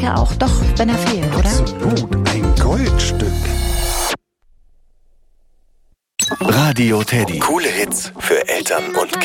ja auch doch, wenn er fehlt, oder? Absolut, ein Goldstück. Radio Teddy. Coole Hits für Eltern und Kinder.